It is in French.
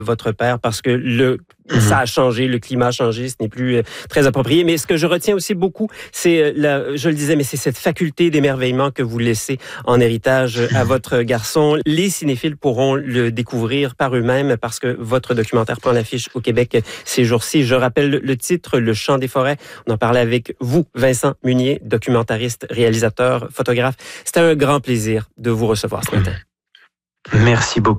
votre père parce que ça a changé, le climat a changé, ce n'est plus très approprié. Mais ce que je retiens aussi beaucoup, c'est, je le disais, mais c'est cette faculté d'émerveillement que vous laissez en héritage à votre garçon. Les cinéphiles pourront le découvrir par eux-mêmes parce que votre documentaire prend l'affiche au Québec ces jours-ci. Je rappelle le titre, Le Chant des forêts. On en parlait avec vous, Vincent Munier, documentariste, réalisateur, photographe. C'était un grand plaisir de vous recevoir ce matin. Merci beaucoup.